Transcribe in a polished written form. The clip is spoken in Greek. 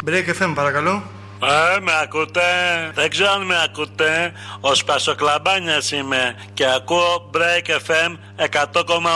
Break FM, παρακαλώ. Με ακούτε? Δεν ξέρω αν με ακούτε. Ο Σπασοκλαμπάνιας είμαι και ακούω Break FM 100,8.